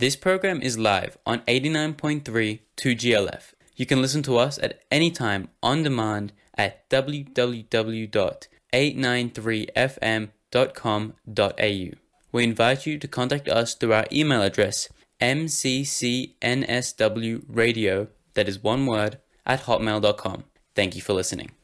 This program is live on 89.3 2GLF. You can listen to us at any time on demand at www.893fm.com.au. We invite you to contact us through our email address mccnswradio, that is one word, @hotmail.com. Thank you for listening.